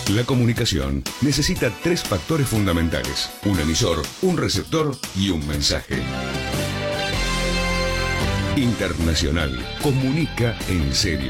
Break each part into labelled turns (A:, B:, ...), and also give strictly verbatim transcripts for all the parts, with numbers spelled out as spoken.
A: La comunicación necesita tres factores fundamentales: un emisor, un receptor y un mensaje. Internacional comunica en serio.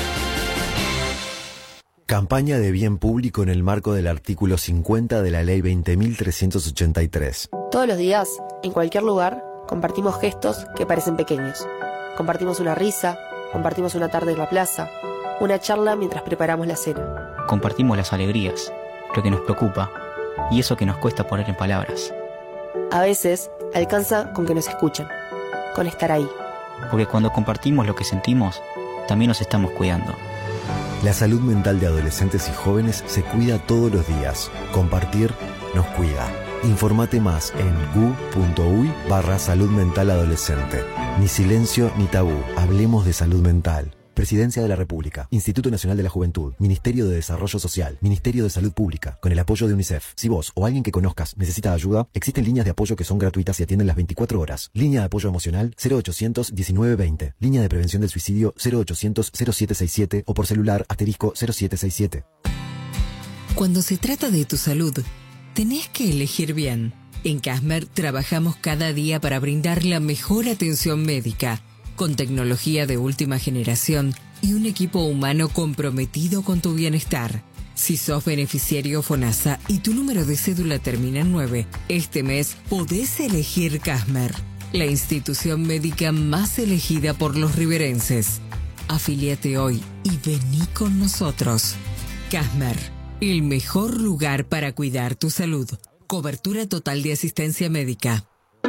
B: Campaña de bien público en el marco del artículo cincuenta de la Ley veinte mil trescientos ochenta y tres.
C: Todos los días, en cualquier lugar, compartimos gestos que parecen pequeños. Compartimos una risa, compartimos una tarde en la plaza, una charla mientras preparamos la cena.
D: Compartimos las alegrías, lo que nos preocupa y eso que nos cuesta poner en palabras.
C: A veces, alcanza con que nos escuchen, con estar ahí.
D: Porque cuando compartimos lo que sentimos, también nos estamos cuidando.
B: La salud mental de adolescentes y jóvenes se cuida todos los días. Compartir nos cuida. Informate más en gu.uy barra salud mental adolescente. Ni silencio ni tabú. Hablemos de salud mental. Presidencia de la República, Instituto Nacional de la Juventud, Ministerio de Desarrollo Social, Ministerio de Salud Pública, con el apoyo de UNICEF. Si vos o alguien que conozcas necesita ayuda, existen líneas de apoyo que son gratuitas y atienden las veinticuatro horas. Línea de apoyo emocional cero ochocientos diecinueve veinte. Línea de prevención del suicidio cero ochocientos cero siete sesenta y siete o por celular asterisco cero siete sesenta y siete.
E: Cuando se trata de tu salud, tenés que elegir bien. En Casmer trabajamos cada día para brindar la mejor atención médica, con tecnología de última generación y un equipo humano comprometido con tu bienestar. Si sos beneficiario FONASA y tu número de cédula termina en nueve, este mes podés elegir Casmer, la institución médica más elegida por los riverenses. Afíliate hoy y vení con nosotros. Casmer, el mejor lugar para cuidar tu salud. Cobertura total de asistencia médica.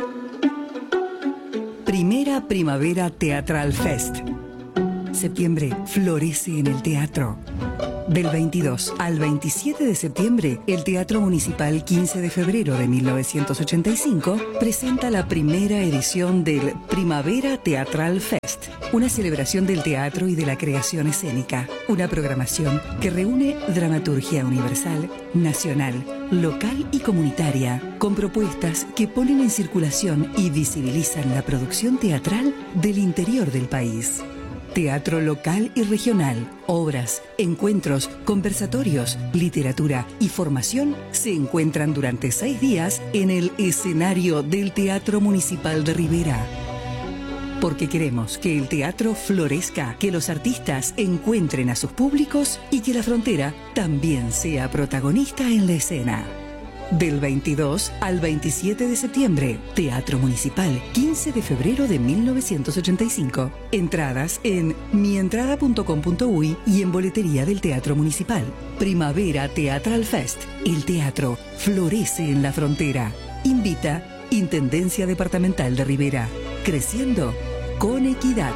F: Primera Primavera Teatral Fest. Septiembre florece en el teatro. Del veintidós al veintisiete de septiembre, el Teatro Municipal quince de febrero de mil novecientos ochenta y cinco presenta la primera edición del Primavera Teatral Fest, una celebración del teatro y de la creación escénica, una programación que reúne dramaturgia universal, nacional, local y comunitaria, con propuestas que ponen en circulación y visibilizan la producción teatral del interior del país. Teatro local y regional, obras, encuentros, conversatorios, literatura y formación se encuentran durante seis días en el escenario del Teatro Municipal de Rivera. Porque queremos que el teatro florezca, que los artistas encuentren a sus públicos y que la frontera también sea protagonista en la escena. Del veintidós al veintisiete de septiembre, Teatro Municipal, quince de febrero de mil novecientos ochenta y cinco. Entradas en mientrada punto com punto uy y en boletería del Teatro Municipal. Primavera Teatral Fest. El teatro florece en la frontera. Invita Intendencia Departamental de Rivera. Creciendo con equidad.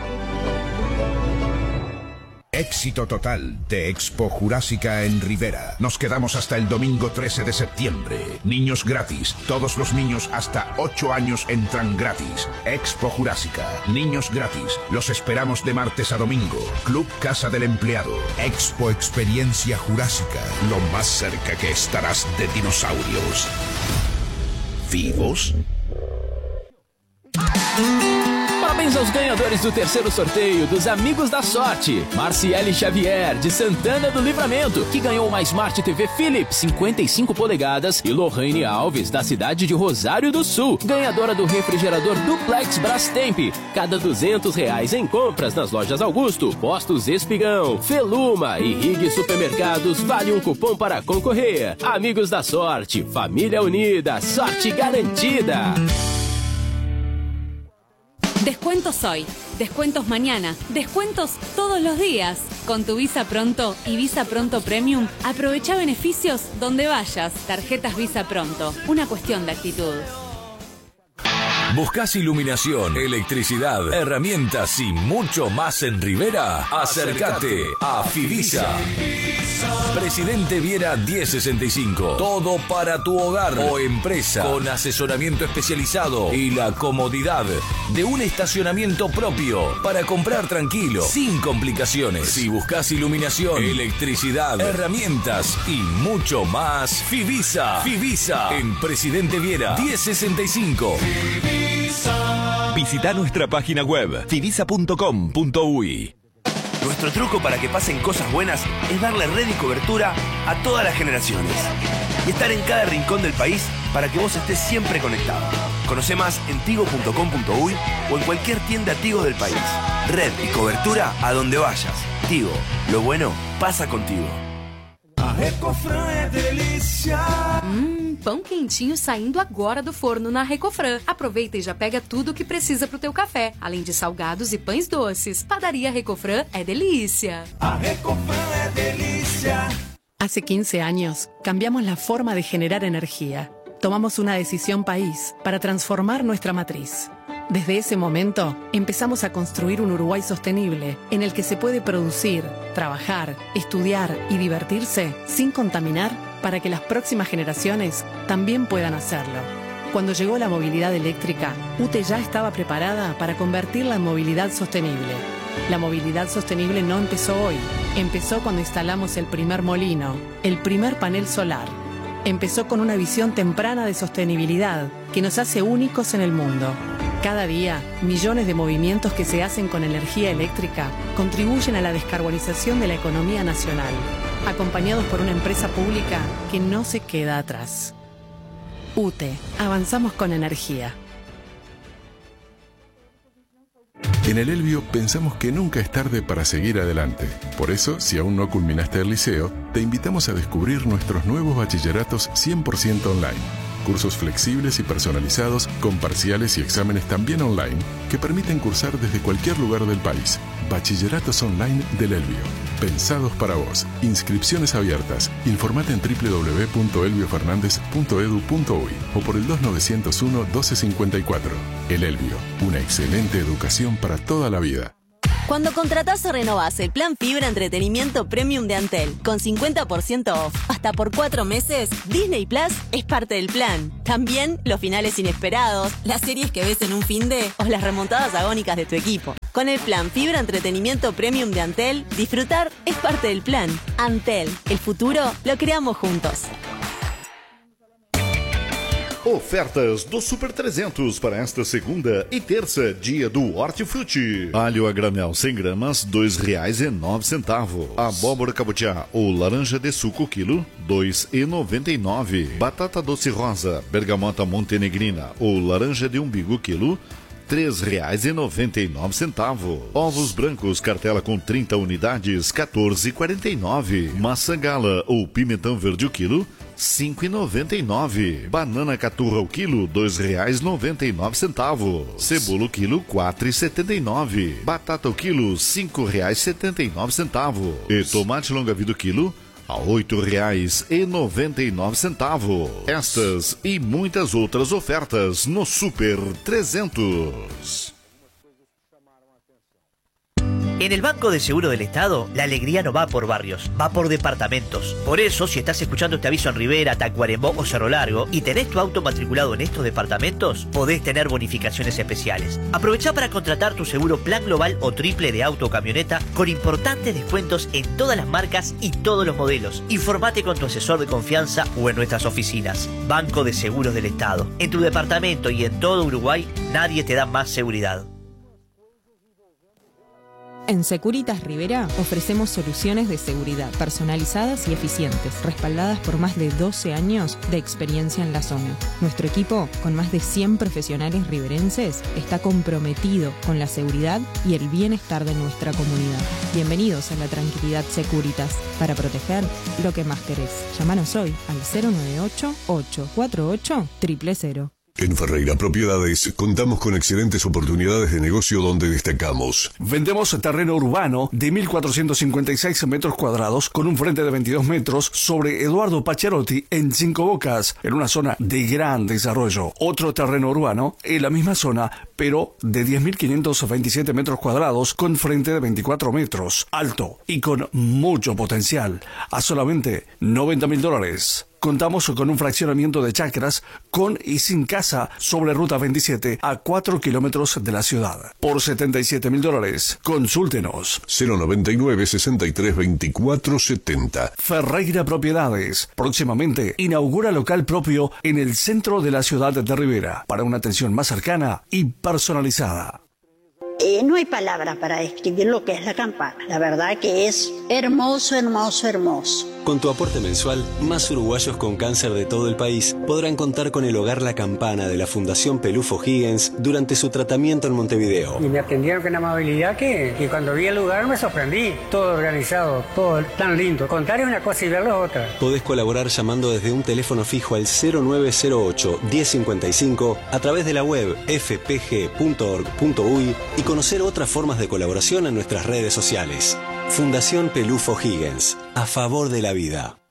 G: Éxito total de Expo Jurásica en Rivera. Nos quedamos hasta el domingo trece de septiembre. Niños gratis. Todos los niños hasta ocho años entran gratis. Expo Jurásica. Niños gratis. Los esperamos de martes a domingo. Club Casa del Empleado. Expo Experiencia Jurásica. Lo más cerca que estarás de dinosaurios. ¿Vivos?
H: Parabéns aos ganhadores do terceiro sorteio dos Amigos da Sorte. Marciele Xavier, de Santana do Livramento, que ganhou uma Smart T V Philips cinquenta e cinco polegadas, e Lorraine Alves, da cidade de Rosário do Sul, ganhadora do refrigerador Duplex Brastemp. Cada duzentos reais em compras nas lojas Augusto, Postos Espigão, Feluma e Rig Supermercados vale um cupom para concorrer. Amigos da Sorte, família unida, sorte garantida.
I: Descuentos hoy, descuentos mañana, descuentos todos los días. Con tu Visa Pronto y Visa Pronto Premium, aprovecha beneficios donde vayas. Tarjetas Visa Pronto, una cuestión de actitud.
J: ¿Buscas iluminación, electricidad, herramientas y mucho más en Rivera? Acércate a Fivisa. Presidente Viera diez sesenta y cinco. Todo para tu hogar o empresa, con asesoramiento especializado y la comodidad de un estacionamiento propio para comprar tranquilo, sin complicaciones. Si buscas iluminación, electricidad, herramientas y mucho más, Fivisa. Fivisa en Presidente Viera diez sesenta y cinco.
K: Visita nuestra página web fivisa punto com punto uy. Nuestro truco para que pasen cosas buenas es darle red y cobertura a todas las generaciones y estar en cada rincón del país para que vos estés siempre conectado. Conoce más en tigo punto com punto uy o en cualquier tienda Tigo del país. Red y cobertura a donde vayas. Tigo, lo bueno pasa contigo.
L: A Recofran é delícia.
M: Hum, pão quentinho saindo agora do forno na Recofran. Aproveita e já pega tudo o que precisa pro teu café, além de salgados e pães doces. Padaria Recofran é delícia.
L: A Recofran é delícia.
N: Hace quince años, cambiamos la forma de generar energía. Tomamos una decisión país para transformar nuestra matriz. Desde ese momento, empezamos a construir un Uruguay sostenible en el que se puede producir, trabajar, estudiar y divertirse sin contaminar para que las próximas generaciones también puedan hacerlo. Cuando llegó la movilidad eléctrica, U T E ya estaba preparada para convertirla en movilidad sostenible. La movilidad sostenible no empezó hoy, empezó cuando instalamos el primer molino, el primer panel solar. Empezó con una visión temprana de sostenibilidad que nos hace únicos en el mundo. Cada día, millones de movimientos que se hacen con energía eléctrica contribuyen a la descarbonización de la economía nacional, acompañados por una empresa pública que no se queda atrás. U T E, avanzamos con energía.
O: En el Elbio pensamos que nunca es tarde para seguir adelante. Por eso, si aún no culminaste el liceo, te invitamos a descubrir nuestros nuevos bachilleratos cien por ciento online. Cursos flexibles y personalizados, con parciales y exámenes también online, que permiten cursar desde cualquier lugar del país. Bachilleratos online del Elbio. Pensados para vos. Inscripciones abiertas. Informate en doble u doble u doble u punto elbio fernández punto edu punto uy o por el dos nueve cero uno, doce cincuenta y cuatro. El Elbio. Una excelente educación para toda la vida.
P: Cuando contratás o renovás el plan Fibra Entretenimiento Premium de Antel con cincuenta por ciento off hasta por cuatro meses, Disney Plus es parte del plan. También los finales inesperados, las series que ves en un finde o las remontadas agónicas de tu equipo. Con el plan Fibra Entretenimiento Premium de Antel, disfrutar es parte del plan. Antel, el futuro lo creamos juntos.
Q: Ofertas do Super trezentos para esta segunda e terça, dia do Hortifruti. Alho a granel cem gramas, dois reais e nove centavos. Abóbora cabotiá ou laranja de suco quilo, dois e noventa e nove. Batata doce rosa, bergamota montenegrina ou laranja de umbigo quilo, três reais e noventa e nove centavos. Ovos brancos, cartela com trinta unidades, quatorze e quarenta e nove. Maçã gala ou pimentão verde o quilo, cinco e noventa e nove. Banana caturra o quilo, dois reais e noventa e nove centavos. Cebola o quilo, quatro e setenta e nove. Batata o quilo, cinco reais e setenta e nove centavos. E tomate longa vida o quilo, a oito reais e noventa e nove centavos. Estas e muitas outras ofertas no Super trezentos.
R: En el Banco de Seguro del Estado, la alegría no va por barrios, va por departamentos. Por eso, si estás escuchando este aviso en Rivera, Tacuarembó o Cerro Largo y tenés tu auto matriculado en estos departamentos, podés tener bonificaciones especiales. Aprovechá para contratar tu seguro plan global o triple de auto o camioneta con importantes descuentos en todas las marcas y todos los modelos. Informate con tu asesor de confianza o en nuestras oficinas. Banco de Seguros del Estado. En tu departamento y en todo Uruguay, nadie te da más seguridad.
S: En Securitas Rivera ofrecemos soluciones de seguridad personalizadas y eficientes, respaldadas por más de doce años de experiencia en la zona. Nuestro equipo, con más de cien profesionales riverenses, está comprometido con la seguridad y el bienestar de nuestra comunidad. Bienvenidos a la tranquilidad Securitas, para proteger lo que más querés. Llámanos hoy al cero nueve ocho, ocho cuatro ocho, cero cero cero.
A: En Ferreira Propiedades contamos con excelentes oportunidades de negocio donde destacamos.
T: Vendemos terreno urbano de mil cuatrocientos cincuenta y seis metros cuadrados con un frente de veintidós metros sobre Eduardo Pacharotti en Cinco Bocas, en una zona de gran desarrollo. Otro terreno urbano en la misma zona, pero de diez mil quinientos veintisiete metros cuadrados con frente de veinticuatro metros, alto y con mucho potencial, a solamente noventa mil dólares. Contamos con un fraccionamiento de chacras con y sin casa sobre Ruta veintisiete a cuatro kilómetros de la ciudad. Por setenta y siete mil dólares. Consúltenos.
A: cero noventa y nueve, sesenta y tres, veinticuatro setenta.
T: Ferreira Propiedades. Próximamente inaugura local propio en el centro de la ciudad de Rivera para una atención más cercana y personalizada.
U: Eh, no hay palabras para describir lo que es la campana. La verdad que es hermoso, hermoso, hermoso.
V: Con tu aporte mensual, más uruguayos con cáncer de todo el país podrán contar con el Hogar La Campana de la Fundación Pelufo Higgins durante su tratamiento en Montevideo.
W: Y me atendieron con una amabilidad que, que cuando vi el lugar me sorprendí. Todo organizado, todo tan lindo. Contar es una cosa y verlo es otra.
V: Podés colaborar llamando desde un teléfono fijo al cero nueve cero ocho, diez cincuenta y cinco a través de la web f p g punto org punto u y y conocer otras formas de colaboración en nuestras redes sociales. Fundación Pelufo Higgins, a favor de la vida.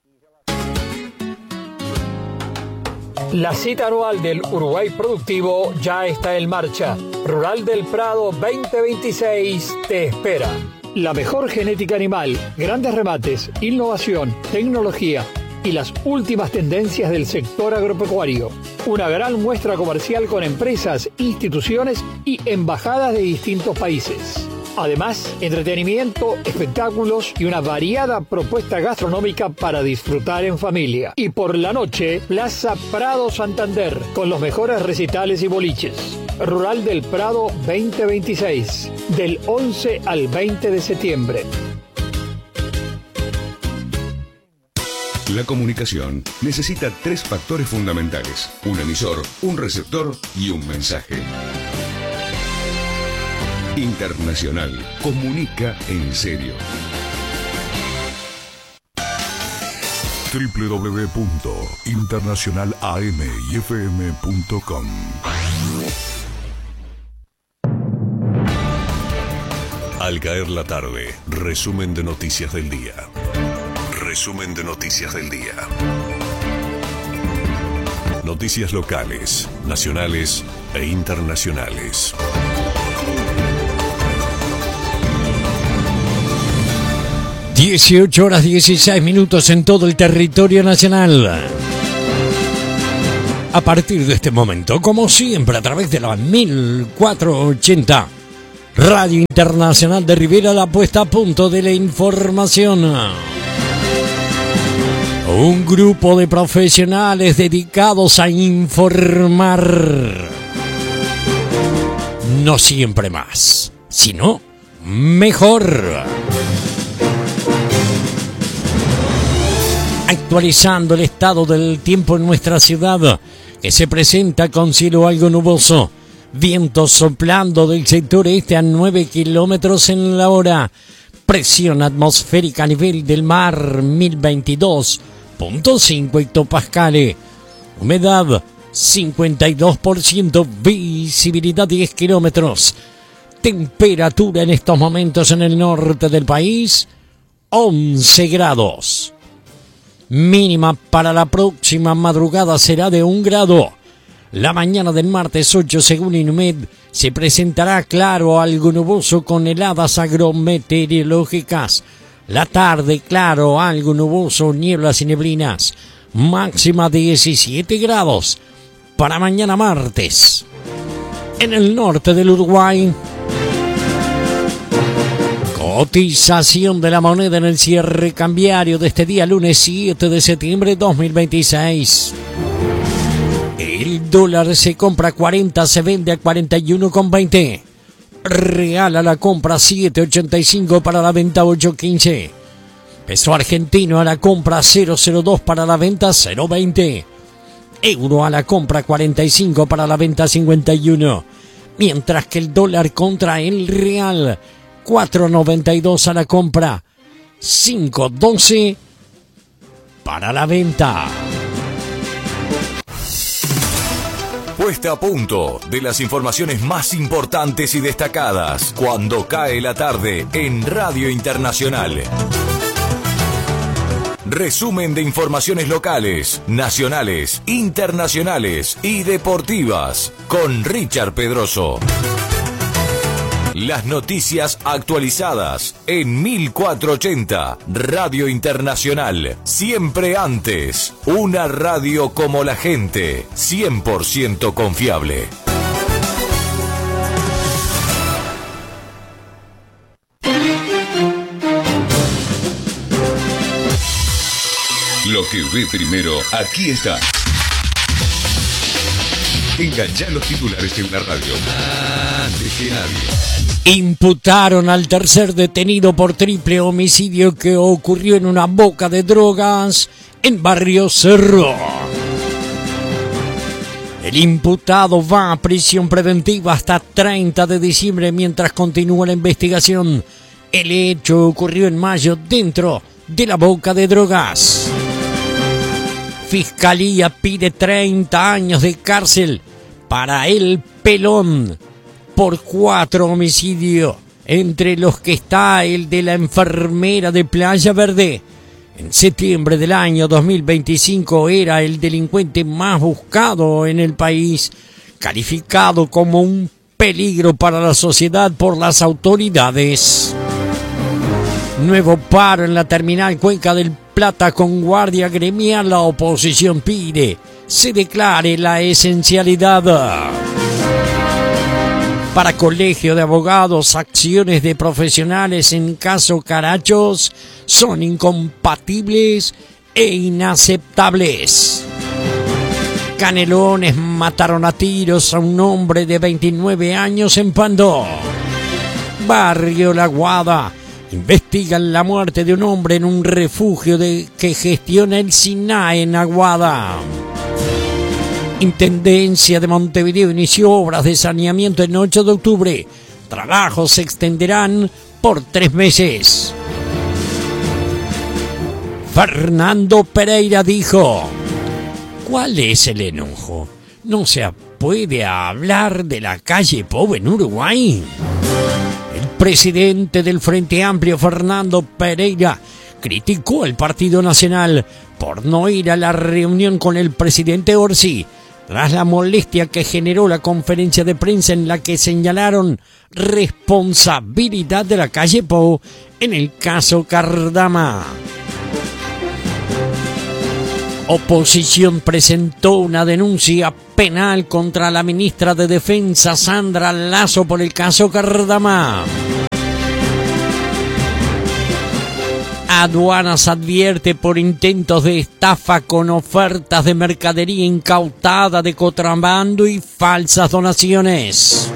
X: La cita anual del Uruguay Productivo ya está en marcha. Rural del Prado veinte veintiséis te espera. La mejor genética animal, grandes remates, innovación, tecnología y las últimas tendencias del sector agropecuario. Una gran muestra comercial con empresas, instituciones y embajadas de distintos países. Además, entretenimiento, espectáculos y una variada propuesta gastronómica para disfrutar en familia. Y por la noche, Plaza Prado Santander, con los mejores recitales y boliches. Rural del Prado veinte veintiséis, del once al veinte de septiembre.
A: La comunicación necesita tres factores fundamentales: un emisor, un receptor y un mensaje. Internacional comunica en serio.
G: doble u doble u doble u punto internacional a m y f m punto com.
J: Al caer la tarde, resumen de noticias del día. Resumen de noticias del día. Noticias locales, nacionales e internacionales.
Y: dieciocho horas dieciséis minutos en todo el territorio nacional. A partir de este momento, como siempre, a través de la mil cuatrocientos ochenta, Radio Internacional de Rivera, la puesta a punto de la información. Un grupo de profesionales dedicados a informar. No siempre más, sino mejor. Actualizando el estado del tiempo en nuestra ciudad, que se presenta con cielo algo nuboso, viento soplando del sector este a nueve kilómetros en la hora, presión atmosférica a nivel del mar mil veintidós punto cinco hectopascales, humedad cincuenta y dos por ciento, visibilidad diez kilómetros, temperatura en estos momentos en el norte del país once grados. Mínima para la próxima madrugada será de un grado. La mañana del martes ocho, según Inumet, se presentará claro algo nuboso con heladas agrometeorológicas. La tarde, claro, algo nuboso, nieblas y neblinas. Máxima diecisiete grados para mañana martes. En el norte del Uruguay, cotización de la moneda en el cierre cambiario de este día lunes siete de septiembre de dos mil veintiséis. El dólar se compra a cuarenta, se vende a cuarenta y uno con veinte. Real a la compra siete ochenta y cinco, para la venta ocho quince. Peso argentino a la compra cero cero dos, para la venta cero veinte. Euro a la compra cuarenta y cinco, para la venta cincuenta y uno. Mientras que el dólar contra el real cuatro noventa y dos a la compra, cinco doce para la venta.
J: Puesta a punto de las informaciones más importantes y destacadas cuando cae la tarde en Radio Internacional. Resumen de informaciones locales, nacionales, internacionales y deportivas con Richard Pedroso. Las noticias actualizadas en mil cuatrocientos ochenta, Radio Internacional. Siempre antes, una radio como la gente, cien por ciento confiable.
A: Lo que ve primero, aquí está. Enganchá los titulares en la radio. Antes que nadie.
Y: Imputaron al tercer detenido por triple homicidio que ocurrió en una boca de drogas en Barrio Cerro. El imputado va a prisión preventiva hasta treinta de diciembre mientras continúa la investigación. El hecho ocurrió en mayo dentro de la boca de drogas. Fiscalía pide treinta años de cárcel para el Pelón por cuatro homicidios, entre los que está el de la enfermera de Playa Verde. En septiembre del año dos mil veinticinco era el delincuente más buscado en el país, calificado como un peligro para la sociedad por las autoridades. Nuevo paro en la terminal Cuenca del Plata con guardia gremial. La oposición pide se declare la esencialidad. Para Colegio de Abogados, acciones de profesionales en caso Carachos son incompatibles e inaceptables. Canelones mataron a tiros a un hombre de veintinueve años en Pandó. Barrio La Guada investigan la muerte de un hombre en un refugio de, que gestiona el SINAE en Aguada. Intendencia de Montevideo inició obras de saneamiento en ocho de octubre. Trabajos se extenderán por tres meses. Fernando Pereira dijo: ¿cuál es el enojo? ¿No se puede hablar de la calle Pou en Uruguay? El presidente del Frente Amplio, Fernando Pereira, criticó al Partido Nacional por no ir a la reunión con el presidente Orsi, tras la molestia que generó la conferencia de prensa en la que señalaron responsabilidad de la calle Pou en el caso Cardama. Oposición presentó una denuncia penal contra la ministra de Defensa Sandra Lasso por el caso Cardama. Aduanas advierte por intentos de estafa con ofertas de mercadería incautada de contrabando y falsas donaciones.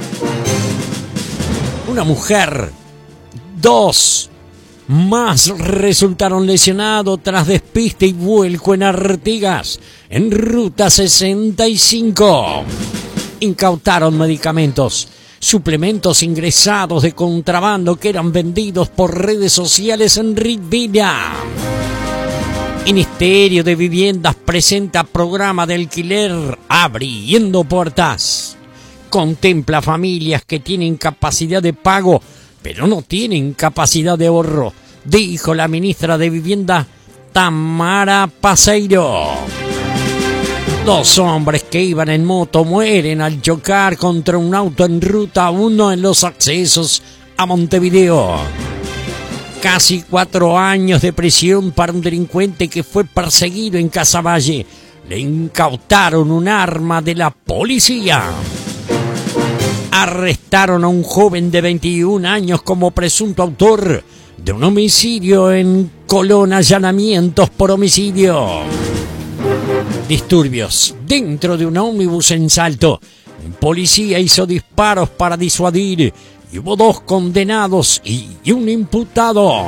Y: Una mujer, dos más resultaron lesionados tras despiste y vuelco en Artigas, en Ruta sesenta y cinco. Incautaron medicamentos, suplementos ingresados de contrabando que eran vendidos por redes sociales en Rivilla. Ministerio de Viviendas presenta programa de alquiler abriendo puertas. Contempla familias que tienen capacidad de pago, pero no tienen capacidad de ahorro, dijo la ministra de Vivienda, Tamara Paseiro. Dos hombres que iban en moto mueren al chocar contra un auto en Ruta uno en los accesos a Montevideo. Casi cuatro años de prisión para un delincuente que fue perseguido en Casaballe. Le incautaron un arma de la policía. Arrestaron a un joven de veintiún años como presunto autor de un homicidio en Colón. Allanamientos por homicidio. Disturbios dentro de un ómnibus en Salto. Un policía hizo disparos para disuadir y hubo dos condenados y un imputado.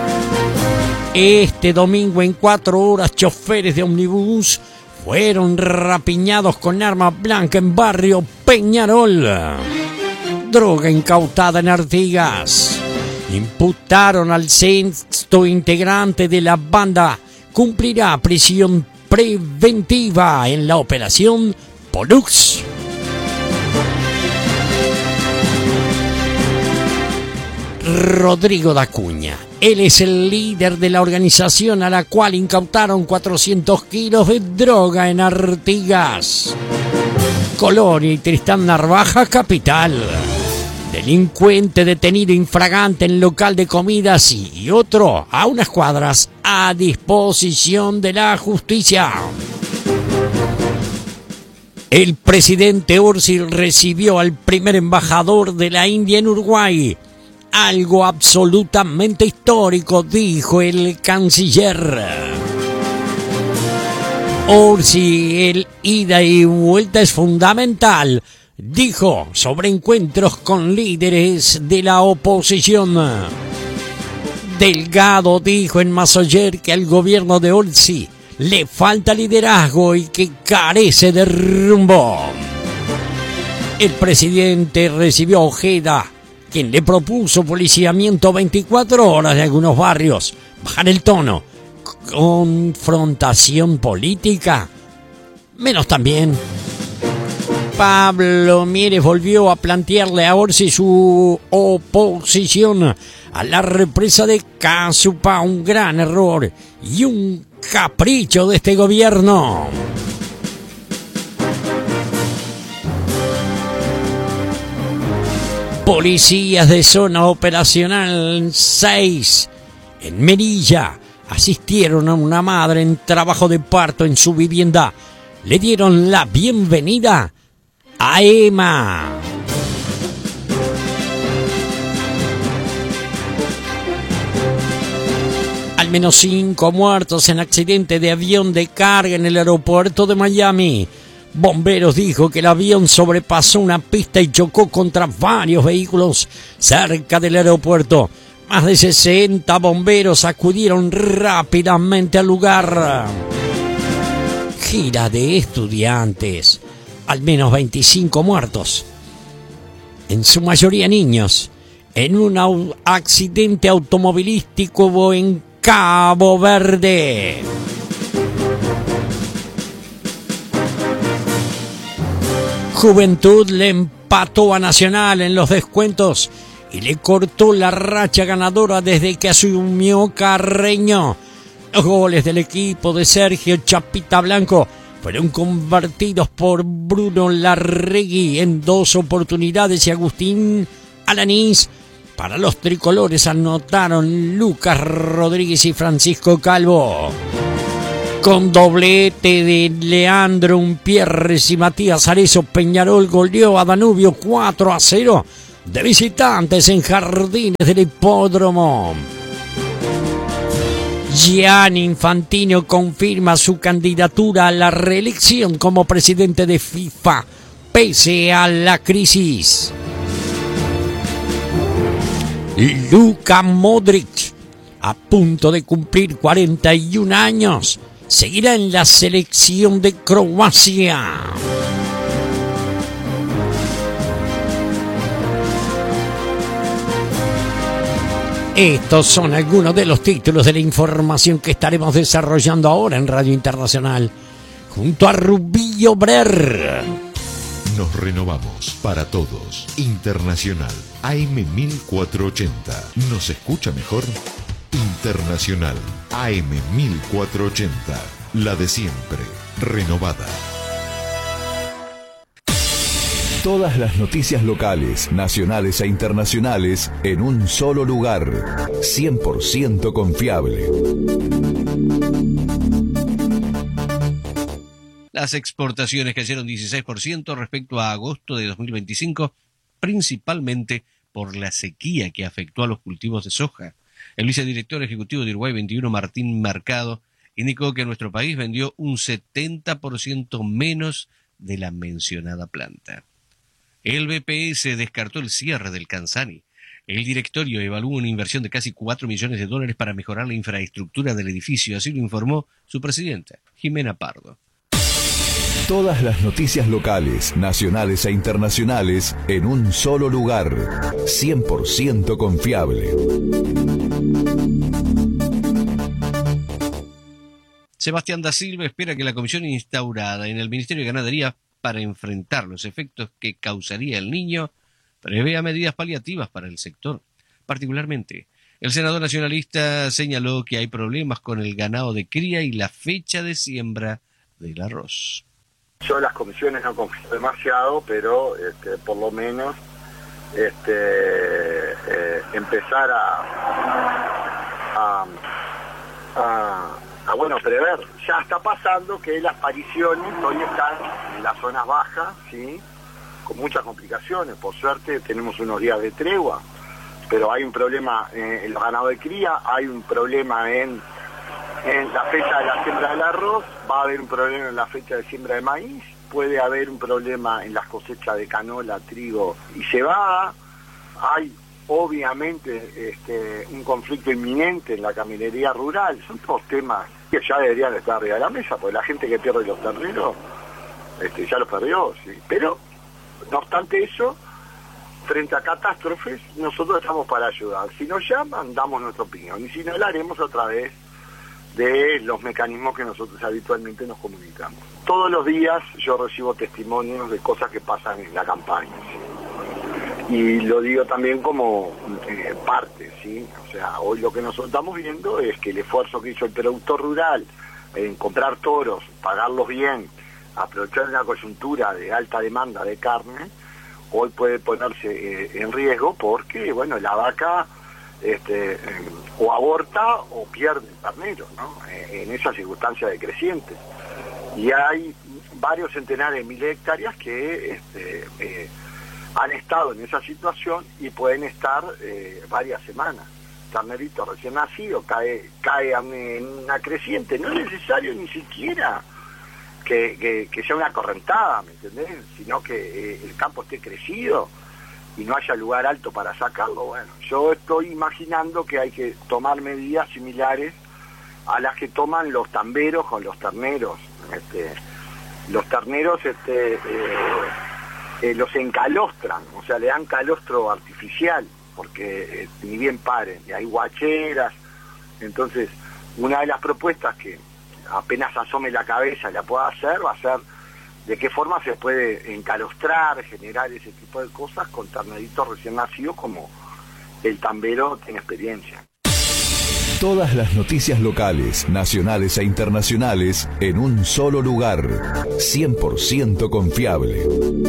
Y: Este domingo en cuatro horas choferes de ómnibus fueron rapiñados con arma blanca en Barrio Peñarol. Droga incautada en Artigas. Imputaron al sexto integrante de la banda. Cumplirá prisión preventiva en la operación Pollux. Rodrigo Dacuña. Él es el líder de la organización a la cual incautaron cuatrocientos kilos de droga en Artigas, Colonia y Tristán Narvaja, capital. Delincuente detenido infragante en local de comidas y otro a unas cuadras a disposición de la justicia. El presidente Orsi recibió al primer embajador de la India en Uruguay. Algo absolutamente histórico, dijo el canciller. Orsi, el ida y vuelta es fundamental, dijo sobre encuentros con líderes de la oposición. Delgado dijo en Masoyer que al gobierno de Orsi le falta liderazgo y que carece de rumbo. El presidente recibió a Ojeda, quien le propuso policiamiento veinticuatro horas de algunos barrios. Bajar el tono. Confrontación política. Menos también. Pablo Mieres volvió a plantearle a Orsi su oposición a la represa de Casupa, un gran error y un capricho de este gobierno. Policías de zona operacional seis en Melilla asistieron a una madre en trabajo de parto en su vivienda. Le dieron la bienvenida a Emma. Al menos cinco muertos en accidente de avión de carga en el aeropuerto de Miami. Bomberos dijo que el avión sobrepasó una pista y chocó contra varios vehículos cerca del aeropuerto. Más de sesenta bomberos acudieron rápidamente al lugar. Gira de estudiantes. Al menos veinticinco muertos, en su mayoría niños, en un au- accidente automovilístico en Cabo Verde. Juventud le empató a Nacional en los descuentos y le cortó la racha ganadora desde que asumió Carreño. Los goles del equipo de Sergio Chapita Blanco fueron convertidos por Bruno Larregui en dos oportunidades y Agustín Alanís. Para los tricolores anotaron Lucas Rodríguez y Francisco Calvo. Con doblete de Leandro Umpierres y Matías Arezo, Peñarol goleó a Danubio cuatro a cero de visitantes en Jardines del Hipódromo. Gianni Infantino confirma su candidatura a la reelección como presidente de FIFA, pese a la crisis. Luka Modric, a punto de cumplir cuarenta y un años, seguirá en la selección de Croacia. Estos son algunos de los títulos de la información que estaremos desarrollando ahora en Radio Internacional, junto a Rubillo Brer.
B: Nos renovamos para todos. Internacional A M mil cuatrocientos ochenta. ¿Nos escucha mejor? Internacional A M mil cuatrocientos ochenta. La de siempre. Renovada.
C: Todas las noticias locales, nacionales e internacionales en un solo lugar. cien por ciento confiable.
D: Las exportaciones cayeron dieciséis por ciento respecto a agosto de dos mil veinticinco, principalmente por la sequía que afectó a los cultivos de soja. El vicedirector ejecutivo de Uruguay veintiuno, Martín Mercado, indicó que nuestro país vendió un setenta por ciento menos de la mencionada planta. El B P S descartó el cierre del Canzani. El directorio evaluó una inversión de casi cuatro millones de dólares para mejorar la infraestructura del edificio, así lo informó su presidenta, Jimena Pardo.
C: Todas las noticias locales, nacionales e internacionales en un solo lugar. cien por ciento confiable.
D: Sebastián da Silva espera que la comisión instaurada en el Ministerio de Ganadería para enfrentar los efectos que causaría el niño prevea medidas paliativas para el sector. Particularmente, el senador nacionalista señaló que hay problemas con el ganado de cría y la fecha de siembra del arroz.
E: Yo las comisiones no confío demasiado, pero este, por lo menos este, eh, empezar a, a, a, a bueno prever. Ya está pasando que las pariciones hoy están en las zonas bajas, ¿sí? Con muchas complicaciones. Por suerte tenemos unos días de tregua, pero hay un problema en los ganados de cría, hay un problema en, en la fecha de la siembra del arroz, va a haber un problema en la fecha de siembra de maíz, puede haber un problema en las cosechas de canola, trigo y cebada. Hay obviamente este, un conflicto inminente en la caminería rural. Son todos temas que ya deberían estar arriba de la mesa, porque la gente que pierde los terneros este, ya los perdió, sí. Pero no obstante eso, frente a catástrofes, nosotros estamos para ayudar. Si nos llaman, damos nuestra opinión, y si no, la haremos a través de los mecanismos que nosotros habitualmente nos comunicamos. Todos los días yo recibo testimonios de cosas que pasan en la campaña, ¿sí? Y lo digo también como eh, parte, ¿sí? O sea, hoy lo que nosotros estamos viendo es que el esfuerzo que hizo el productor rural en comprar toros, pagarlos bien, aprovechar una coyuntura de alta demanda de carne, hoy puede ponerse eh, en riesgo porque, bueno, la vaca este, eh, o aborta o pierde el ternero, ¿no? Eh, en esa circunstancia decreciente. Y hay varios centenares de miles de hectáreas que este, eh, han estado en esa situación y pueden estar eh, varias semanas. Ternerito recién nacido cae, cae en una creciente, no es necesario ni siquiera Que, que, que sea una correntada, ¿me entendés? Sino que eh, el campo esté crecido y no haya lugar alto para sacarlo. Bueno, yo estoy imaginando que hay que tomar medidas similares a las que toman los tamberos con los terneros. Este, los terneros este, eh, eh, los encalostran, o sea, le dan calostro artificial, porque eh, ni bien paren, y hay guacheras. Entonces, una de las propuestas que apenas asome la cabeza y la pueda hacer, va a ser de qué forma se puede encalostrar, generar ese tipo de cosas con terneritos recién nacidos, como el tambero tiene experiencia.
C: Todas las noticias locales, nacionales e internacionales en un solo lugar. cien por ciento confiable.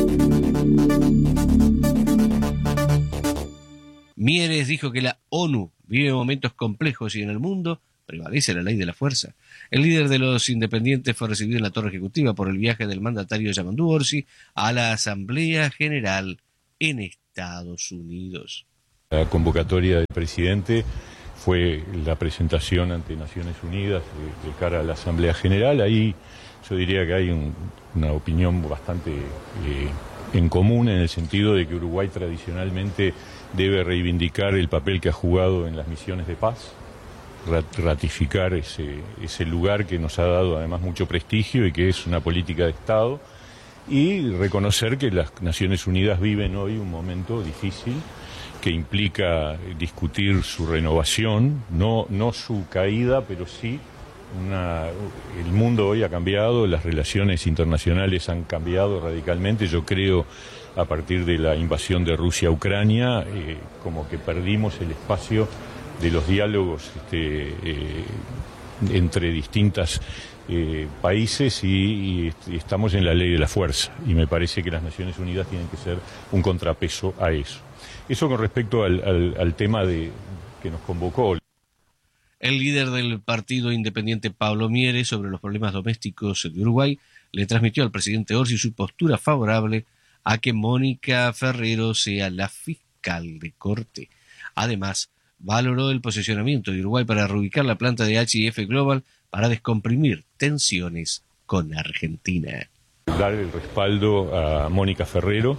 D: Mieres dijo que la ONU vive momentos complejos y en el mundo prevalece la ley de la fuerza. El líder de los independientes fue recibido en la Torre Ejecutiva por el viaje del mandatario Yamandu Orsi a la Asamblea General en Estados Unidos.
F: La convocatoria del presidente fue la presentación ante Naciones Unidas de, de cara a la Asamblea General. Ahí yo diría que hay un, una opinión bastante eh, en común, en el sentido de que Uruguay tradicionalmente debe reivindicar el papel que ha jugado en las misiones de paz, ratificar ese, ese lugar que nos ha dado además mucho prestigio y que es una política de Estado, y reconocer que las Naciones Unidas viven hoy un momento difícil que implica discutir su renovación, no, no su caída, pero sí una, el mundo hoy ha cambiado, las relaciones internacionales han cambiado radicalmente. Yo creo, a partir de la invasión de Rusia a Ucrania, eh, como que perdimos el espacio de los diálogos este, eh, entre distintos eh, países y, y estamos en la ley de la fuerza, y me parece que las Naciones Unidas tienen que ser un contrapeso a eso. Eso con respecto al, al, al tema de, que nos convocó.
D: El líder del partido independiente Pablo Mieres sobre los problemas domésticos de Uruguay le transmitió al presidente Orsi su postura favorable a que Mónica Ferrero sea la fiscal de corte. Además, valoró el posicionamiento de Uruguay para reubicar la planta de H I F Global para descomprimir tensiones con Argentina.
F: Dar el respaldo a Mónica Ferrero,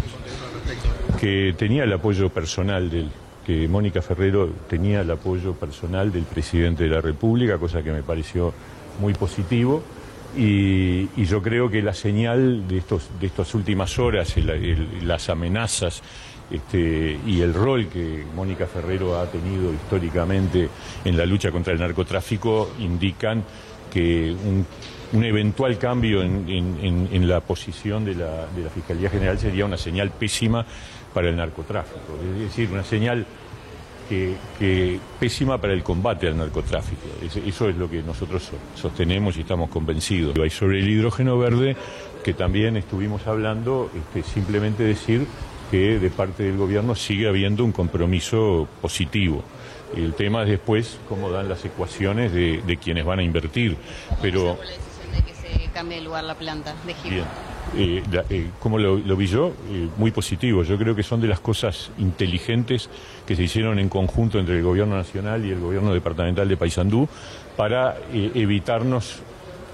F: que tenía el apoyo personal del, que Mónica Ferrero tenía el apoyo personal del presidente de la República, cosa que me pareció muy positivo, y, y yo creo que la señal de estos de estas últimas horas, el, el, las amenazas Este, y el rol que Mónica Ferrero ha tenido históricamente en la lucha contra el narcotráfico indican que un, un eventual cambio en, en, en la posición de la, de la Fiscalía General sería una señal pésima para el narcotráfico, es decir, una señal que, que pésima para el combate al narcotráfico. Eso es lo que nosotros sostenemos y estamos convencidos. Y sobre el hidrógeno verde, que también estuvimos hablando, este, simplemente decir que de parte del gobierno sigue habiendo un compromiso positivo. El tema es después cómo dan las ecuaciones de, de quienes van a invertir. Pero
H: por la decisión de que se cambie de lugar la planta de Gil.
F: Bien. Eh, la, eh, ¿Cómo lo, lo vi yo? Eh, muy positivo. Yo creo que son de las cosas inteligentes que se hicieron en conjunto entre el gobierno nacional y el gobierno departamental de Paysandú para eh, evitarnos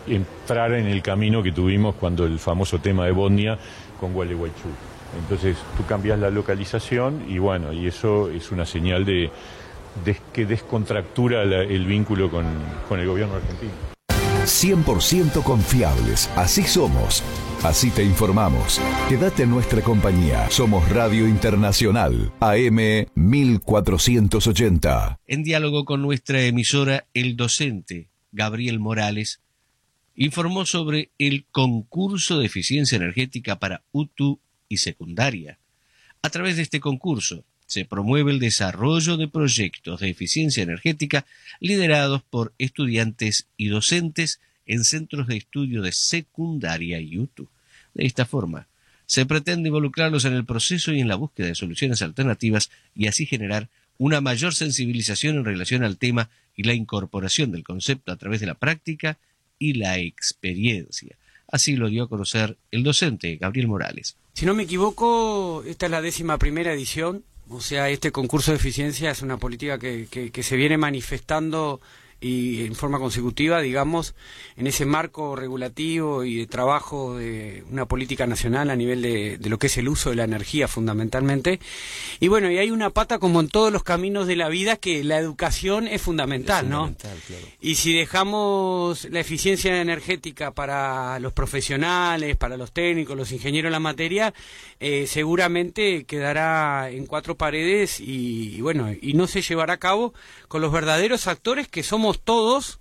F: entrar en el camino que tuvimos cuando el famoso tema de Bosnia con Gualeguaychú. Entonces tú cambias la localización y bueno, y eso es una señal de, de que descontractura la, el vínculo con, con el gobierno argentino.
C: cien por ciento confiables, así somos, así te informamos. Quédate en nuestra compañía, somos Radio Internacional, A M mil cuatrocientos ochenta.
D: En diálogo con nuestra emisora, el docente Gabriel Morales informó sobre el concurso de eficiencia energética para U T U y secundaria. A través de este concurso se promueve el desarrollo de proyectos de eficiencia energética liderados por estudiantes y docentes en centros de estudio de secundaria y U T U. De esta forma, se pretende involucrarlos en el proceso y en la búsqueda de soluciones alternativas y así generar una mayor sensibilización en relación al tema y la incorporación del concepto a través de la práctica y la experiencia. Así lo dio a conocer el docente Gabriel Morales.
I: Si no me equivoco, esta es la décima primera edición, o sea, este concurso de eficiencia es una política que, que, que se viene manifestando y en forma consecutiva, digamos, en ese marco regulativo y de trabajo de una política nacional a nivel de, de lo que es el uso de la energía fundamentalmente. Y bueno, y hay una pata como en todos los caminos de la vida que la educación es fundamental, es fundamental, ¿no? Claro. Y si dejamos la eficiencia energética para los profesionales, para los técnicos, los ingenieros en la materia, eh, seguramente quedará en cuatro paredes y, y bueno, y no se llevará a cabo con los verdaderos actores que somos todos,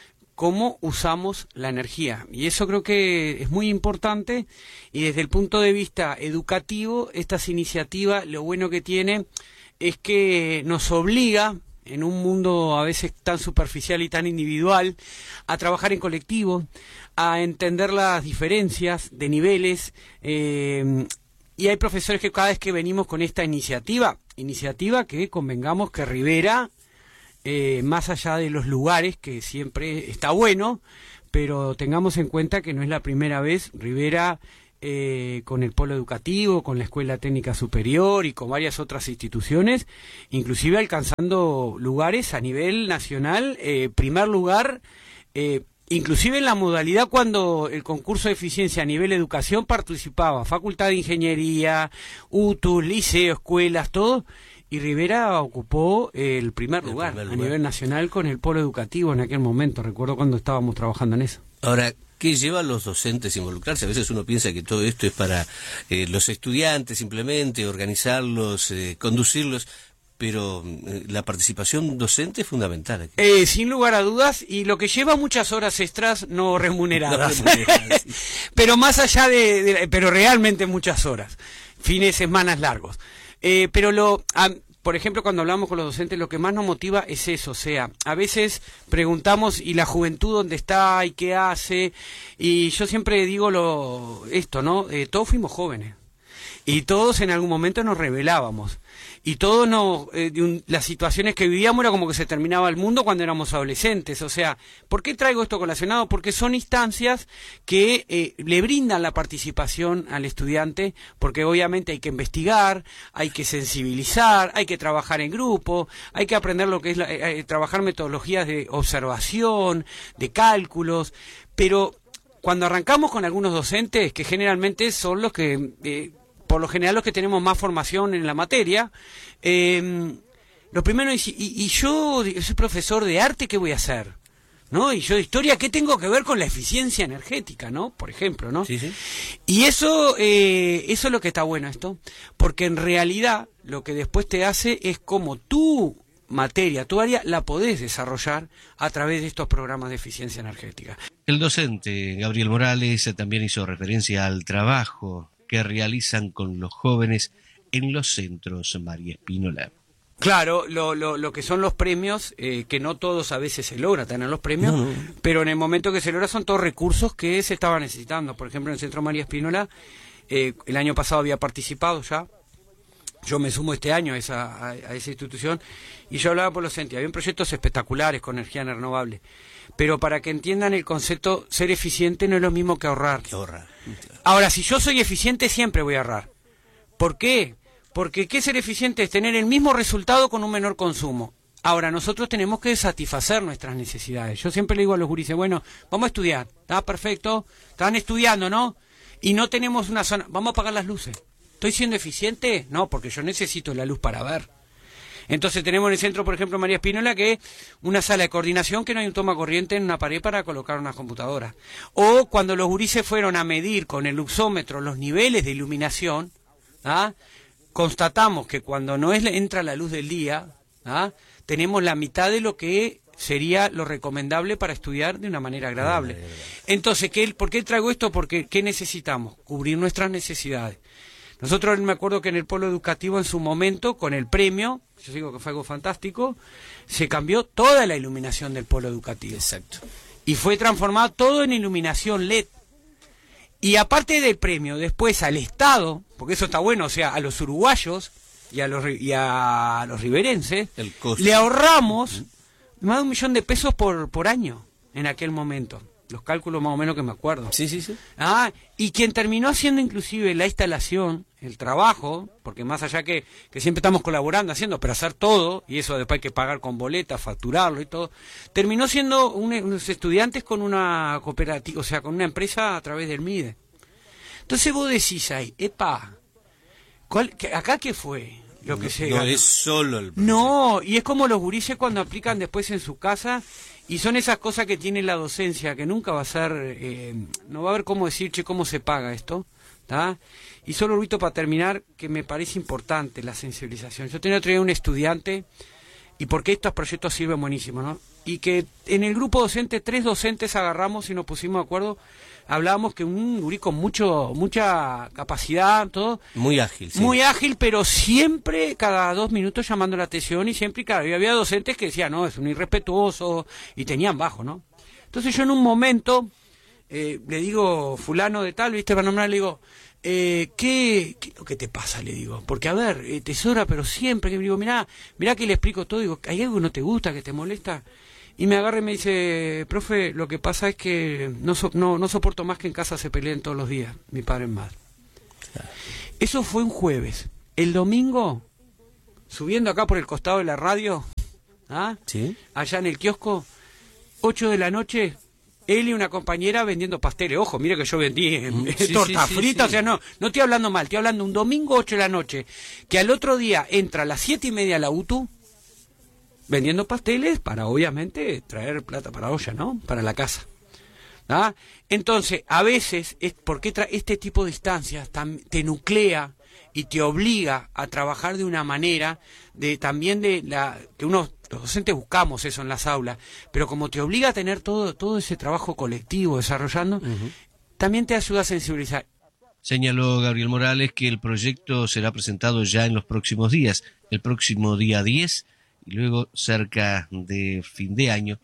I: cómo usamos la energía. Y eso creo que es muy importante y desde el punto de vista educativo, estas iniciativas, lo bueno que tienen es que nos obliga, en un mundo a veces tan superficial y tan individual, a trabajar en colectivo, a entender las diferencias de niveles, eh, y hay profesores que cada vez que venimos con esta iniciativa, iniciativa que convengamos que Rivera, Eh, más allá de los lugares, que siempre está bueno, pero tengamos en cuenta que no es la primera vez. Rivera, eh, con el polo educativo, con la Escuela Técnica Superior y con varias otras instituciones, inclusive alcanzando lugares a nivel nacional, eh, primer lugar, eh, inclusive en la modalidad cuando el concurso de eficiencia a nivel educación participaba Facultad de Ingeniería, U T U, liceo, escuelas, todo. Y Rivera ocupó el primer lugar, el primer lugar a nivel nacional con el polo educativo en aquel momento. Recuerdo cuando estábamos trabajando en eso.
D: Ahora, ¿qué lleva a los docentes a involucrarse? A veces uno piensa que todo esto es para eh, los estudiantes simplemente, organizarlos, eh, conducirlos, pero eh, la participación docente es fundamental aquí.
I: Eh, sin lugar a dudas, y lo que lleva muchas horas extras no remuneradas. No remuneradas sí. Pero más allá de, de... pero realmente muchas horas. Fines de semanas largos. Eh, pero lo, a, por ejemplo, cuando hablamos con los docentes, lo que más nos motiva es eso, o sea, a veces preguntamos, ¿y la juventud dónde está? ¿Y qué hace? Y yo siempre digo lo esto, ¿no? Eh, todos fuimos jóvenes, y todos en algún momento nos rebelábamos, y todos nos, eh, de un, las situaciones que vivíamos era como que se terminaba el mundo cuando éramos adolescentes. O sea, ¿por qué traigo esto colacionado? Porque son instancias que eh, le brindan la participación al estudiante, porque obviamente hay que investigar, hay que sensibilizar, hay que trabajar en grupo, hay que aprender lo que es la, eh, trabajar metodologías de observación, de cálculos, pero cuando arrancamos con algunos docentes, que generalmente son los que... Eh, por lo general los que tenemos más formación en la materia, eh, lo primero es, y, y yo, yo soy profesor de arte, ¿qué voy a hacer? ¿No? Y yo de historia, ¿qué tengo que ver con la eficiencia energética? ¿No? Por ejemplo, ¿no?
D: Sí, sí.
I: Y eso, eh, eso es lo que está bueno esto, porque en realidad lo que después te hace es como tu materia, tu área, la podés desarrollar a través de estos programas de eficiencia energética.
D: El docente Gabriel Morales también hizo referencia al trabajo que realizan con los jóvenes en los centros María Espínola.
I: Claro, lo, lo, lo que son los premios, eh, que no todos a veces se logra tener los premios, no, no. Pero en el momento que se logra son todos recursos que se estaban necesitando. Por ejemplo, en el Centro María Espínola, eh, el año pasado había participado ya, yo me sumo este año a esa, a, a esa institución, y yo hablaba por los entes, había proyectos espectaculares con energía renovable. Pero para que entiendan el concepto, ser eficiente no es lo mismo que ahorrar.
D: Que ahorrar.
I: Ahora, si yo soy eficiente, siempre voy a ahorrar. ¿Por qué? Porque ¿qué ser eficiente? Es tener el mismo resultado con un menor consumo. Ahora, nosotros tenemos que satisfacer nuestras necesidades. Yo siempre le digo a los gurises, bueno, vamos a estudiar, está perfecto, están estudiando, ¿no? Y no tenemos una zona, vamos a apagar las luces. ¿Estoy siendo eficiente? No, porque yo necesito la luz para ver. Entonces tenemos en el centro, por ejemplo, María Espínola, que es una sala de coordinación que no hay un toma corriente en una pared para colocar unas computadoras. O cuando los gurises fueron a medir con el luxómetro los niveles de iluminación, ¿ah? Constatamos que cuando no es, entra la luz del día, ¿ah? Tenemos la mitad de lo que sería lo recomendable para estudiar de una manera agradable. Entonces, ¿qué, ¿por qué traigo esto? Porque ¿qué necesitamos? Cubrir nuestras necesidades. Nosotros, me acuerdo que en el polo educativo en su momento, con el premio, yo digo que fue algo fantástico, se cambió toda la iluminación del polo educativo. Exacto. Y fue transformado todo en iluminación L E D. Y aparte del premio, después al Estado, porque eso está bueno, o sea, a los uruguayos y a los, y a los riverenses, le ahorramos uh-huh. más de un millón de pesos por, por año en aquel momento. Los cálculos más o menos que me acuerdo.
D: Sí, sí, sí.
I: Ah, y quien terminó haciendo inclusive la instalación, el trabajo, porque más allá que, que siempre estamos colaborando, haciendo, pero hacer todo, y eso después hay que pagar con boletas, facturarlo y todo, terminó siendo un, unos estudiantes con una cooperativa, o sea, con una empresa a través del M I D E. Entonces vos decís ahí, epa, ¿cuál, qué, ¿acá qué fue? Lo que
D: no,
I: se
D: no
I: ganó?
D: es solo el proyecto.
I: No, y es como los gurises cuando aplican después en su casa. Y son esas cosas que tiene la docencia, que nunca va a ser, eh, no va a haber cómo decir, che, cómo se paga esto, ¿tá? Y solo, Rito, para terminar, que me parece importante la sensibilización. Yo tenía otro día un estudiante, y porque estos proyectos sirven buenísimo, ¿no? Y que en el grupo docente, tres docentes agarramos y nos pusimos de acuerdo, hablábamos que un gurí con mucho, mucha capacidad, todo.
D: Muy ágil, sí.
I: Muy ágil, pero siempre cada dos minutos llamando la atención y siempre, claro, y había docentes que decían, no, es un irrespetuoso, y tenían bajo, ¿no? Entonces yo en un momento, eh, le digo, fulano de tal, viste, para nombrar, le digo, eh, ¿qué, ¿qué es lo que te pasa? Le digo, porque a ver, eh, tesora, pero siempre que me digo, mirá, mirá que le explico todo, digo, ¿hay algo que no te gusta, que te molesta? Y me agarra y me dice, profe, lo que pasa es que no, so, no, no soporto más que en casa se peleen todos los días, mi padre en madre. Claro. Eso fue un jueves. El domingo, subiendo acá por el costado de la radio, ¿ah? ¿Sí? Allá en el kiosco, ocho de la noche, él y una compañera vendiendo pasteles. Ojo, mire que yo vendí mm, sí, torta sí, frita, sí, sí. O sea, no, no estoy hablando mal, estoy hablando un domingo, ocho de la noche, que al otro día entra a las siete y media a la U T U, vendiendo pasteles para, obviamente, traer plata para olla, ¿no? Para la casa. ¿Ah? Entonces, a veces, es porque tra este tipo de instancias te nuclea y te obliga a trabajar de una manera, de también de la que uno, los docentes buscamos eso en las aulas, pero como te obliga a tener todo, todo ese trabajo colectivo desarrollando, uh-huh. también te ayuda a sensibilizar.
D: Señaló Gabriel Morales que el proyecto será presentado ya en los próximos días, el próximo día diez, y luego cerca de fin de año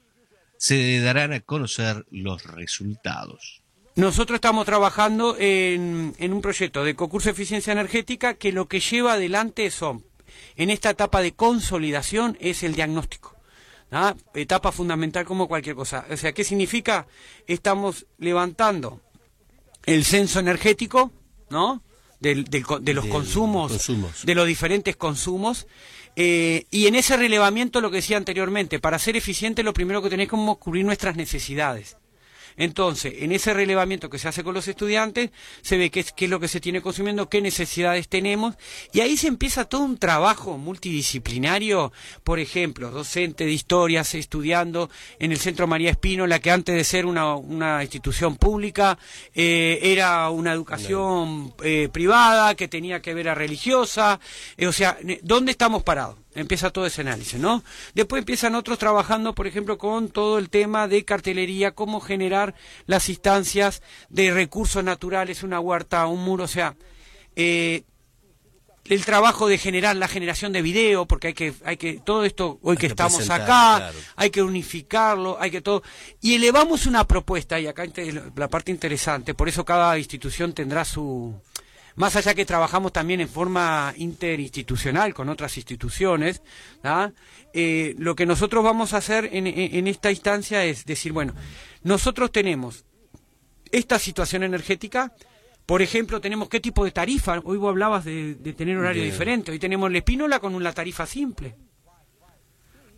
D: se darán a conocer los resultados.
I: Nosotros estamos trabajando en, en un proyecto de concurso de eficiencia energética que lo que lleva adelante son, en esta etapa de consolidación, es el diagnóstico. ¿Ah? Etapa fundamental como cualquier cosa. O sea, ¿qué significa? Estamos levantando el censo energético, ¿no? Del, del, de los de consumos, consumos, de los diferentes consumos. Eh, y en ese relevamiento, lo que decía anteriormente, para ser eficiente lo primero que tenés que como cubrir nuestras necesidades. Entonces, en ese relevamiento que se hace con los estudiantes, se ve qué es, qué es lo que se tiene consumiendo, qué necesidades tenemos, y ahí se empieza todo un trabajo multidisciplinario, por ejemplo, docente de historias estudiando en el Centro María Espínola, que antes de ser una, una institución pública, eh, era una educación eh, privada, que tenía que ver a religiosa, eh, o sea, ¿dónde estamos parados? Empieza todo ese análisis, ¿no? Después empiezan otros trabajando, por ejemplo, con todo el tema de cartelería, cómo generar las instancias de recursos naturales, una huerta, un muro, o sea, eh, el trabajo de generar la generación de video, porque hay que, hay que, todo esto, hoy que, que estamos acá, claro. Hay que unificarlo, hay que todo, y elevamos una propuesta, y acá la parte interesante, por eso cada institución tendrá su... Más allá que trabajamos también en forma interinstitucional con otras instituciones, ¿ah? eh, lo que nosotros vamos a hacer en, en, en esta instancia es decir, bueno, nosotros tenemos esta situación energética, por ejemplo, tenemos qué tipo de tarifa, hoy vos hablabas de, de tener horario Bien. diferente, hoy tenemos la Espínola con una tarifa simple.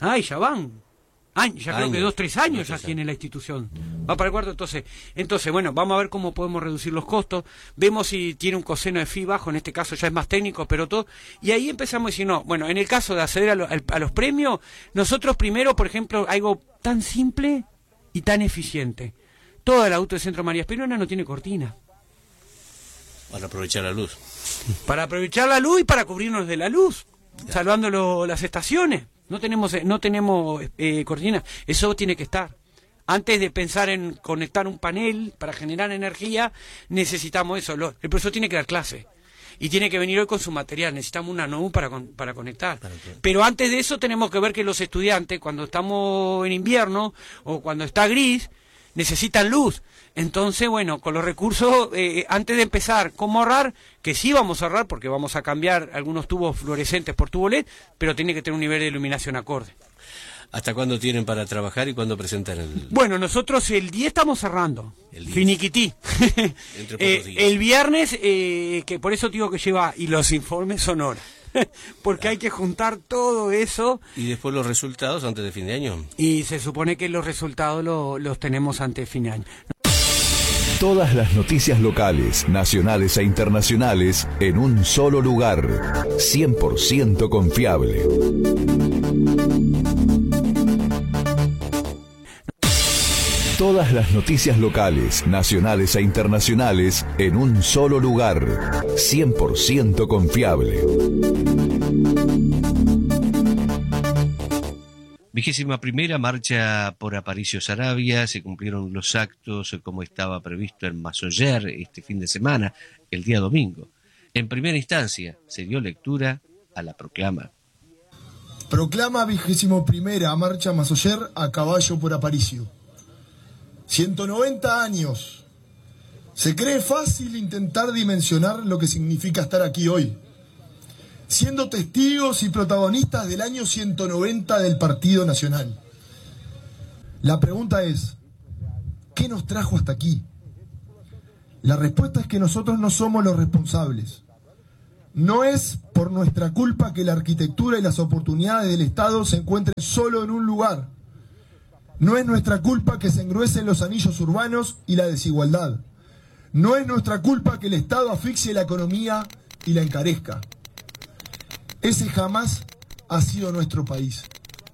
I: Ay, ya van. Años, ya creo
D: Años,
I: que dos, tres años
D: dos,
I: ya
D: tres
I: tiene la institución. Va para el cuarto, entonces. Entonces, bueno, vamos a ver cómo podemos reducir los costos. Vemos si tiene un coseno de phi bajo, en este caso ya es más técnico, pero todo. Y ahí empezamos a decir, no, bueno, en el caso de acceder a, lo, a los premios, nosotros primero, por ejemplo, algo tan simple y tan eficiente. Todo el auto del Centro María Spinona no tiene cortina.
D: Para aprovechar la luz.
I: Para aprovechar la luz y para cubrirnos de la luz, ya. Salvando lo, las estaciones. No tenemos no tenemos eh, cortinas. Eso tiene que estar. Antes de pensar en conectar un panel para generar energía, necesitamos eso. Lo, el profesor tiene que dar clase. Y tiene que venir hoy con su material. Necesitamos una N O U para, con, para conectar. Para Pero antes de eso tenemos que ver que los estudiantes, cuando estamos en invierno o cuando está gris, necesitan luz. Entonces, bueno, con los recursos, eh, antes de empezar, ¿cómo ahorrar? Que sí vamos a ahorrar porque vamos a cambiar algunos tubos fluorescentes por tubo L E D, pero tiene que tener un nivel de iluminación acorde.
D: ¿Hasta cuándo tienen para trabajar y cuándo presentan el...?
I: Bueno, nosotros el día estamos cerrando. El día. Finiquití.
D: Entre
I: eh,
D: días.
I: El viernes, eh, que por eso digo que lleva, y los informes son horas. Porque hay que juntar todo eso.
D: ¿Y después los resultados antes de fin de año?
I: Y se supone que los resultados lo, los tenemos antes de fin de año.
C: Todas las noticias locales, nacionales e internacionales en un solo lugar. cien por ciento confiable. Todas las noticias locales, nacionales e internacionales en un solo lugar. cien por ciento confiable.
D: Vigésima primera marcha por Aparicio Saravia, se cumplieron los actos como estaba previsto en Masoller este fin de semana, el día domingo. En primera instancia se dio lectura a la proclama.
K: Proclama vigésimo primera marcha Masoller a caballo por Aparicio. ciento noventa años. Se cree fácil intentar dimensionar lo que significa estar aquí hoy, siendo testigos y protagonistas del año ciento noventa del Partido Nacional. La pregunta es, ¿qué nos trajo hasta aquí? La respuesta es que nosotros no somos los responsables. No es por nuestra culpa que la arquitectura y las oportunidades del Estado se encuentren solo en un lugar. No es nuestra culpa que se engruesen los anillos urbanos y la desigualdad. No es nuestra culpa que el Estado asfixie la economía y la encarezca. Ese jamás ha sido nuestro país.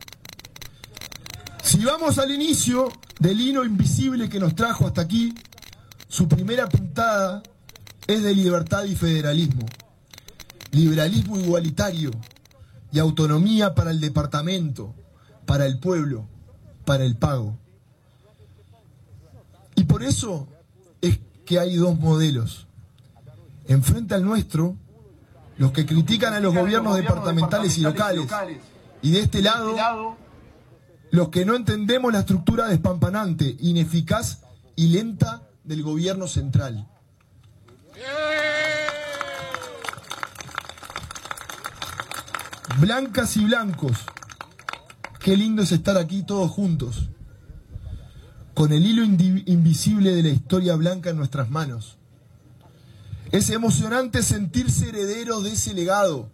K: Si vamos al inicio del hilo invisible que nos trajo hasta aquí, su primera puntada es de libertad y federalismo. Liberalismo igualitario y autonomía para el departamento, para el pueblo, para el pago. Y por eso es que hay dos modelos. Enfrente al nuestro, los que critican a los gobiernos departamentales y locales, y de este lado, los que no entendemos la estructura despampanante, ineficaz y lenta del gobierno central. Blancas y blancos, qué lindo es estar aquí todos juntos, con el hilo invisible de la historia blanca en nuestras manos. Es emocionante sentirse herederos de ese legado.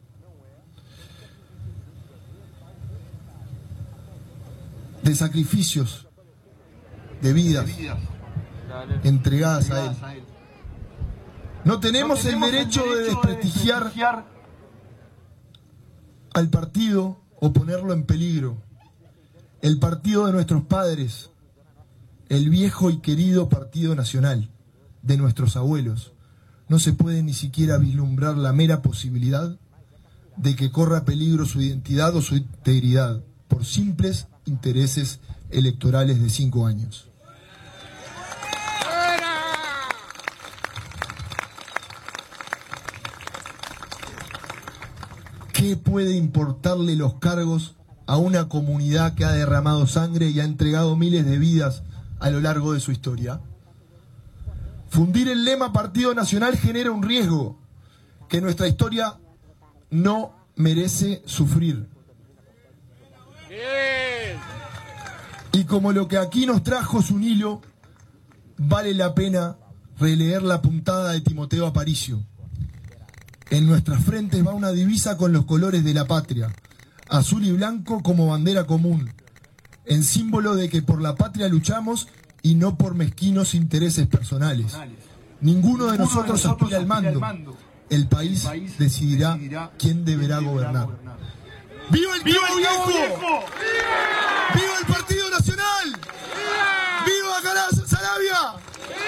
K: De sacrificios, de vidas entregadas a él. No tenemos el derecho de desprestigiar al partido o ponerlo en peligro. El partido de nuestros padres, el viejo y querido Partido Nacional, de nuestros abuelos. No se puede ni siquiera vislumbrar la mera posibilidad de que corra peligro su identidad o su integridad por simples intereses electorales de cinco años. ¿Qué puede importarle los cargos a una comunidad que ha derramado sangre y ha entregado miles de vidas a lo largo de su historia? Fundir el lema Partido Nacional genera un riesgo que nuestra historia no merece sufrir. Y como lo que aquí nos trajo es un hilo, vale la pena releer la puntada de Timoteo Aparicio. En nuestras frentes va una divisa con los colores de la patria, azul y blanco como bandera común, en símbolo de que por la patria luchamos y no por mezquinos intereses personales. Ninguno de nosotros aspira al mando. El país decidirá quién deberá gobernar. ¡Viva el Cabo Viejo! ¡Viva el Partido Nacional! ¡Viva Caras Sarabia!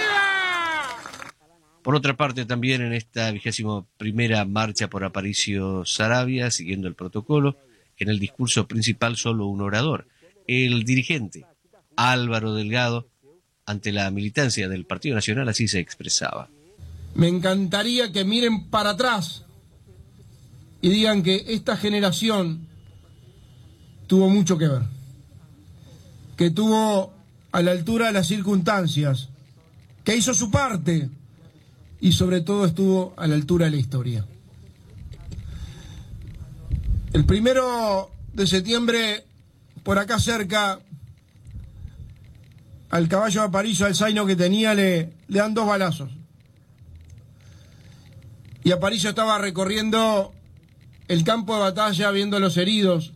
D: Por otra parte, también en esta vigésimo primera marcha por Aparicio Saravia, siguiendo el protocolo, en el discurso principal solo un orador, el dirigente Álvaro Delgado, ante la militancia del Partido Nacional, así se expresaba.
L: Me encantaría que miren para atrás y digan que esta generación tuvo mucho que ver, que tuvo a la altura de las circunstancias, que hizo su parte y sobre todo estuvo a la altura de la historia. El primero de septiembre, por acá cerca, al caballo de Aparicio, al zaino que tenía, le, le dan dos balazos. Y Aparicio estaba recorriendo el campo de batalla viendo a los heridos.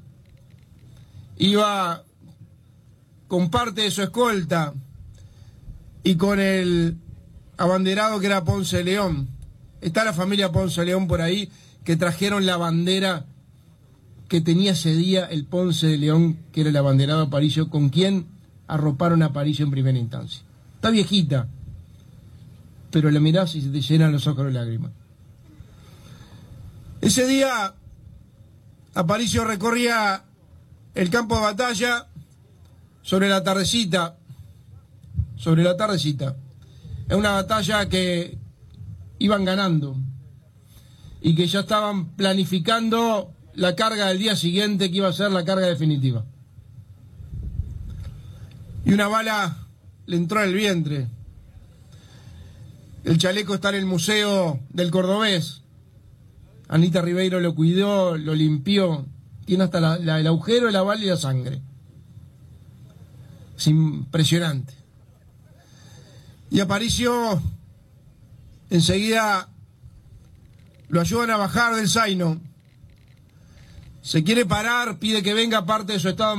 L: Iba con parte de su escolta y con el abanderado que era Ponce de León. Está la familia Ponce de León por ahí, que trajeron la bandera que tenía ese día el Ponce de León, que era el abanderado de Aparicio, con quien arroparon a Aparicio en primera instancia. Está viejita, pero la mirás y se te llenan los ojos de lágrimas. Ese día Aparicio recorría el campo de batalla sobre la tardecita, sobre la tardecita. Es una batalla que iban ganando y que ya estaban planificando la carga del día siguiente, que iba a ser la carga definitiva. Y una bala le entró al vientre. El chaleco está en el Museo del Cordobés. Anita Ribeiro lo cuidó, lo limpió. Tiene hasta la, la, el agujero de la bala y la sangre. Es impresionante. Y Aparicio enseguida lo ayudan a bajar del zaino. Se quiere parar, pide que venga parte de su estado